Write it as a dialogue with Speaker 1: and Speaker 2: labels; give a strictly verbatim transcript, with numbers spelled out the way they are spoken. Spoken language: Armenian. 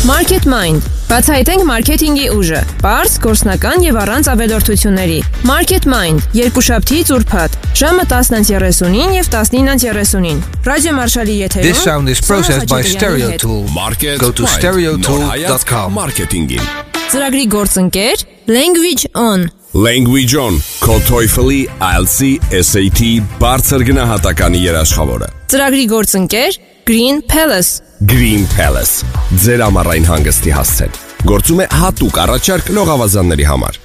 Speaker 1: Market Mind. Բացահայտենք մարքեթինգի ուժը։ Պարզ, գործնական եւ առանց ավելորդությունների։ Market Mind. Երկուշաբթի ուրբաթ, ժամը տասնը երեսունին եւ տասնինը երեսունին։ Ռադիո Մարշալի եթերում։
Speaker 2: This sound is processed by Stereo Tool.
Speaker 3: Market
Speaker 2: Go to stereo tool dot com.
Speaker 3: Marketingin.
Speaker 1: Ծրագրի գործընկեր Language On.
Speaker 3: Language On. Քո TOEFL-ի, I E L T S-ի, S A T բարձր գնահատականի երաշխավորը։
Speaker 1: Ծրագրի գործընկեր Green Palace.
Speaker 3: Green Palace. Ձեր ամառային հանգստի հասցեն։ Գործում է հատուկ առաջարկ լողավազանների համար։